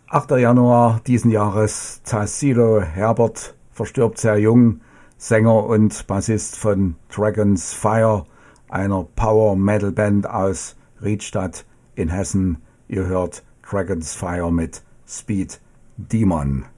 8. Januar diesen Jahres. Tassilo Herbert verstirbt sehr jung, Sänger und Bassist von Dragon's Fire, einer Power-Metal-Band aus Riedstadt in Hessen. Ihr hört Dragon's Fire mit Speed Demon.